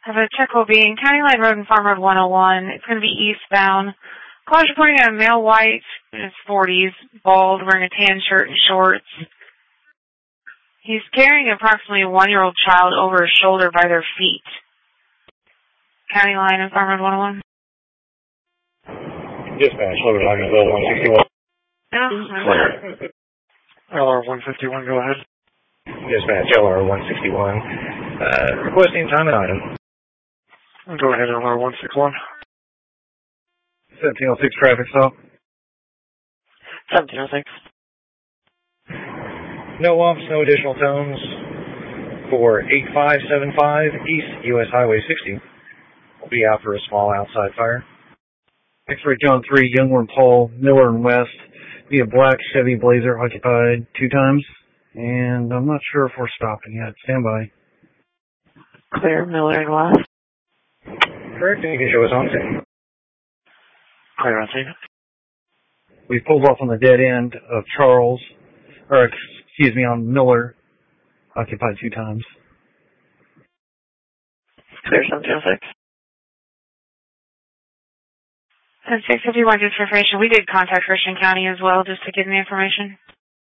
Have a check will be in County Line Road and Farm Road 101. It's going to be eastbound. Caller's reporting a male white in his 40s, bald, wearing a tan shirt and shorts. He's carrying approximately a 1-year-old child over his shoulder by their feet. County Line and Farm Road 101. Dispatch, lower Limeville 161. Clear. LR 151, go ahead. Dispatch, LR 161. Requesting time and item. Go ahead, LR 161. 1706 traffic stop. 1706. No lumps, no additional tones for 8575 East US Highway 60. We'll be out for a small outside fire. X-ray John 3, Youngworm Paul, Miller and West, via black Chevy Blazer, occupied 2 times. And I'm not sure if we're stopping yet. Stand by. Clear, Miller and West. Correct, and you can show us on scene. Clear on scene. We pulled off on the dead end of Charles, on Miller, occupied 2 times. Clear, 1706. And 651, just for information, we did contact Christian County as well, just to give me information.